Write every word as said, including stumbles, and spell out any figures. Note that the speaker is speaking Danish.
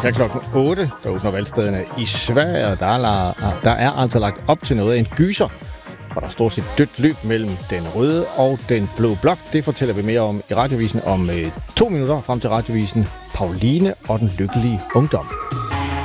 Her klokken otte, der åbner valgstederne i Sverige, og der er, der er altså lagt op til noget af en gyser, hvor der er stort set dødt løb mellem den røde og den blå blok. Det fortæller vi mere om i Radiovisen om øh, to minutter frem til Radiovisen. Pauline og den lykkelige ungdom.